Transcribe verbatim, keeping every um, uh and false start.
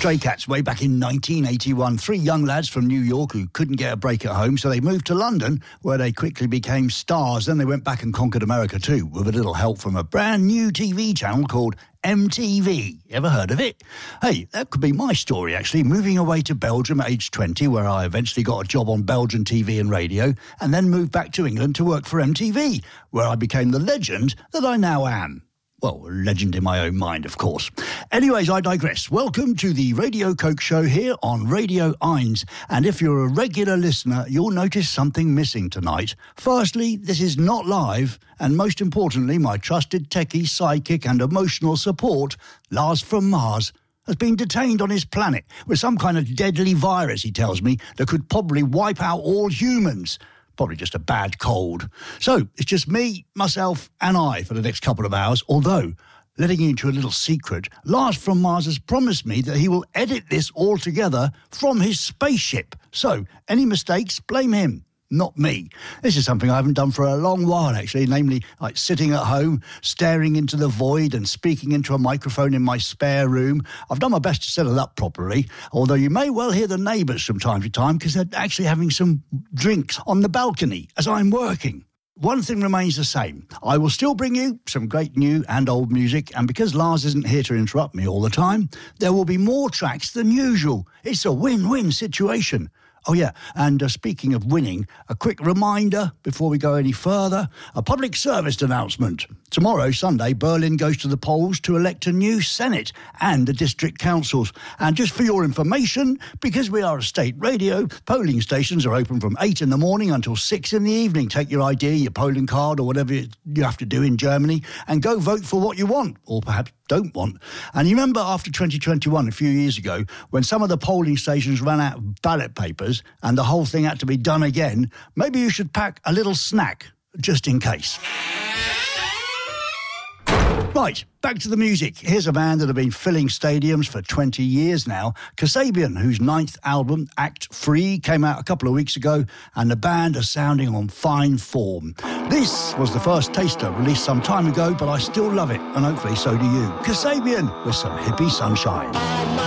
Stray Cats, way back in nineteen eighty-one. Three young lads from New York who couldn't get a break at home, so they moved to London, where they quickly became stars. Then they went back and conquered America too, with a little help from a brand new T V channel called M T V. Ever heard of it? Hey, that could be my story, actually. Moving away to Belgium at age twenty, where I eventually got a job on Belgian T V and radio, and then moved back to England to work for M T V, where I became the legend that I now am. Well, a legend in my own mind, of course. Anyways, I digress. Welcome to the Radio Coke Show here on Radio Eins. And if you're a regular listener, you'll notice something missing tonight. Firstly, this is not live. And most importantly, my trusted techie, sidekick and emotional support, Lars from Mars, has been detained on his planet with some kind of deadly virus, he tells me, that could probably wipe out all humans. Probably just a bad cold. So it's just me, myself and I for the next couple of hours, although, letting you into a little secret, Lars from Mars has promised me that he will edit this all together from his spaceship. So any mistakes, blame him, not me. This is something I haven't done for a long while, actually, namely like sitting at home, staring into the void and speaking into a microphone in my spare room. I've done my best to set it up properly, although you may well hear the neighbours from time to time because they're actually having some drinks on the balcony as I'm working. One thing remains the same. I will still bring you some great new and old music, and because Lars isn't here to interrupt me all the time, there will be more tracks than usual. It's a win-win situation. Oh, yeah, and uh, speaking of winning, a quick reminder before we go any further, a public service announcement. Tomorrow, Sunday, Berlin goes to the polls to elect a new Senate and the district councils. And just for your information, because we are a state radio, polling stations are open from eight in the morning until six in the evening. Take your I D, your polling card, or whatever you have to do in Germany, and go vote for what you want, or perhaps don't want. And you remember after twenty twenty-one, a few years ago, when some of the polling stations ran out of ballot papers and the whole thing had to be done again, maybe you should pack a little snack, just in case. Right, back to the music. Here's a band that have been filling stadiums for twenty years now. Kasabian, whose ninth album, Act Three, came out a couple of weeks ago, and the band are sounding on fine form. This was the first taster released some time ago, but I still love it, and hopefully so do you. Kasabian with some hippie sunshine.